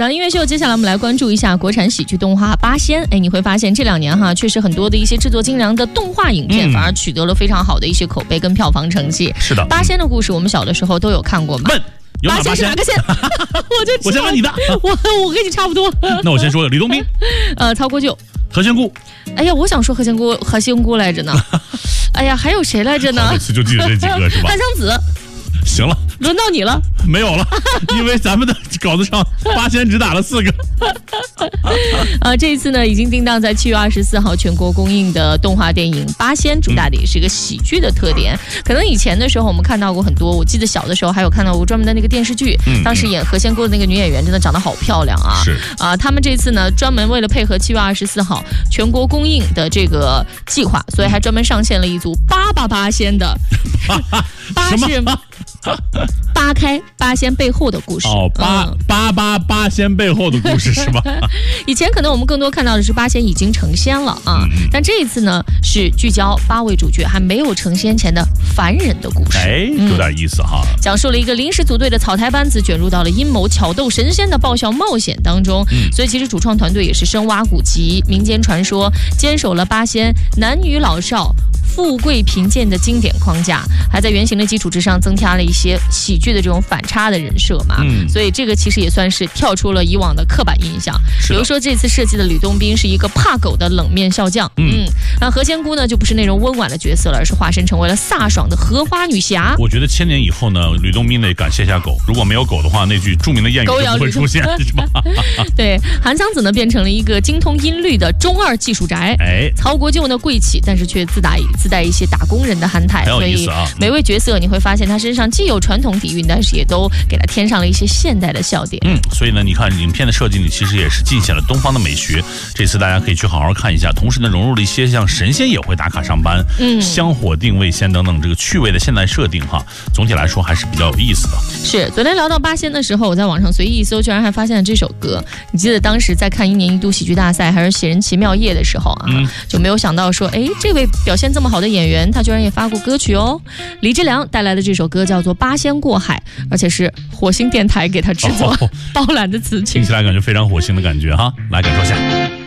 讲音乐秀，接下来我们来关注一下国产喜剧动画《八仙》。你会发现这2年哈，确实很多的一些制作精良的动画影片，反而取得了非常好的一些口碑跟票房成绩。 是的， 八仙的故事我们小的时候都有看过嘛？ 八仙是哪个仙？ 我先问你的， 我跟你差不多。 那我先说吕洞宾， 曹国舅， 何仙姑。 哎呀，我想说何仙姑来着呢。哎呀，还有谁来着呢？ 每次就记得这几个是吧？ 韩湘子。 行了， 轮到你了。 没有了，因为咱们的稿子上八仙只打了4个。 这一次呢，已经定档在7月24号全国公映的动画电影《八仙》，主打的也是一个喜剧的特点。可能以前的时候我们看到过很多，我记得小的时候还有看到过专门的那个电视剧，当时演何仙姑的那个女演员真的长得好漂亮啊！ 是他们这次呢，专门为了配合7月24号全国公映的这个计划，所以还专门上线了一组八仙的八是扒开八仙背后的故事八仙背后的故事是吧？ 以前可能我们更多看到的是八仙已经成仙了啊，但这一次呢是聚焦8位主角还没有成仙前的凡人的故事。 有点意思哈。 讲述了一个临时组队的草台班子卷入到了阴谋巧斗神仙的爆笑冒险当中，所以其实主创团队也是深挖古籍、民间传说，坚守了八仙男女老少富贵贫贱的经典框架，还在原型的基础之上增加了一些喜剧的这种反差的人设嘛，所以这个其实也算是跳出了以往的刻板印象。比如说这次设计的吕洞宾是一个怕狗的冷面笑匠，那何仙姑呢就不是那种温婉的角色了，而是化身成为了飒爽的荷花女侠。 我觉得1000年以后呢，吕洞宾得感谢一下狗，如果没有狗的话，那句著名的谚语就不会出现，是吧？ 对，韩湘子呢变成了一个精通音律的中2技术宅，曹国舅呢贵气，但是却自带一些打工人的憨态， 很有意思啊。 每位角色你会发现他身上既有传统底蕴，但是也都给他添上了一些现代的笑点。 所以呢，你看影片的设计里其实也是尽显了东方的美学。这次大家可以去好好看一下，同时呢，融入了一些像神仙也会打卡上班、香火定位仙等等这个趣味的现代设定哈。总体来说还是比较有意思的。是， 昨天聊到八仙的时候，我在网上随意一搜，居然还发现了这首歌。你记得当时在看1年1度喜剧大赛还是写人奇妙夜的时候啊，就没有想到说，这位表现这么好的演员，他居然也发过歌曲哦。李智良带来的这首歌叫做《八仙过海》，而且是火星电台给他制作包揽的词曲， 听起来感觉非常火星的感觉哈。来感受一下。